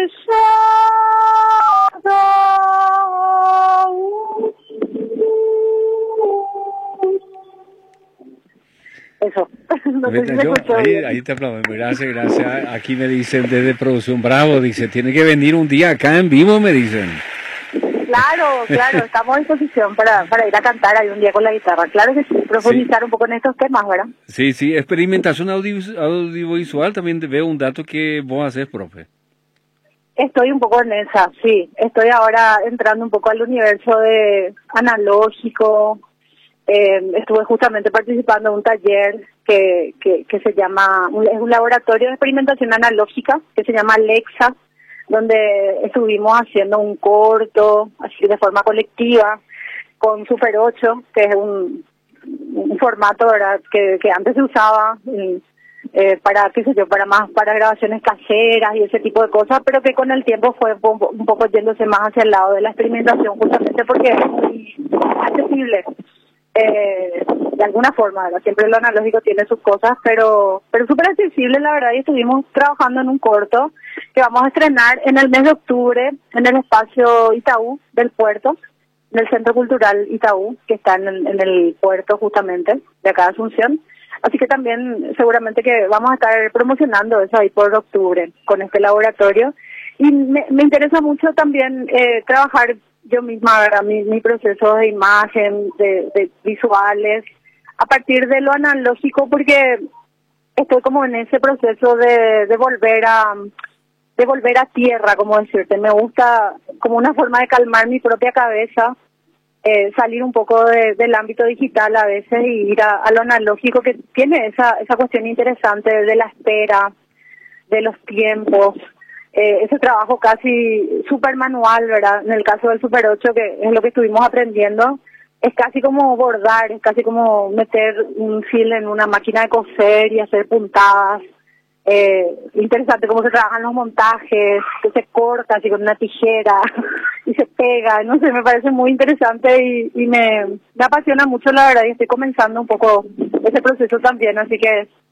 Eso. No sé si me escuchó bien. Ahí te aplaudo. Gracias, gracias. Aquí me dicen desde Producción Bravo, dice, tiene que venir un día acá en vivo, me dicen. Claro, estamos en posición para ir a cantar ahí un día con la guitarra. Claro que sí, profundizar un poco en estos temas, ¿verdad? Sí, sí, experimentación audiovisual, también veo un dato que vos haces, profe. Estoy un poco en esa, sí. Estoy ahora entrando un poco al universo de analógico. Estuve justamente participando en un taller que se llama, es un laboratorio de experimentación analógica que se llama Alexa, donde estuvimos haciendo un corto, así de forma colectiva, con Super 8, que es un formato, ¿verdad?, que antes se usaba para, qué sé yo, para grabaciones caseras y ese tipo de cosas, pero que con el tiempo fue un poco yéndose más hacia el lado de la experimentación, justamente porque es muy accesible. De alguna forma, ¿verdad? Siempre lo analógico tiene sus cosas, pero súper accesible, la verdad, y estuvimos trabajando en un corto que vamos a estrenar en el mes de octubre en el espacio Itaú del puerto, en el Centro Cultural Itaú, que está en el puerto justamente de acá de Asunción. Así que también seguramente que vamos a estar promocionando eso ahí por octubre con este laboratorio. Y me interesa mucho también trabajar yo misma, ¿verdad?, mi proceso de imagen, de visuales, a partir de lo analógico, porque estoy como en ese proceso de volver a tierra, como decirte. Me gusta como una forma de calmar mi propia cabeza, salir un poco del ámbito digital a veces y ir a lo analógico, que tiene esa cuestión interesante de la espera, de los tiempos. Ese trabajo casi súper manual, ¿verdad? En el caso del Super 8, que es lo que estuvimos aprendiendo, es casi como bordar, es casi como meter un fil en una máquina de coser y hacer puntadas. Interesante cómo se trabajan los montajes, que se corta así con una tijera y se pega, no sé, me parece muy interesante y me apasiona mucho, la verdad, y estoy comenzando un poco ese proceso también, así que